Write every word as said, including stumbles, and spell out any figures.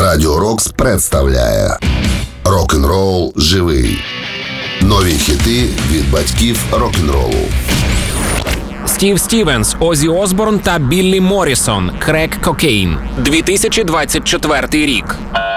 Радіо Рокс представляє Рок-н-рол живий. Нові хіти від батьків рок-н-ролу. Стів Стівенс, Озі Осборн та Біллі Моррісон. «Крек Кокейн». дві тисячі двадцять четвертий рік.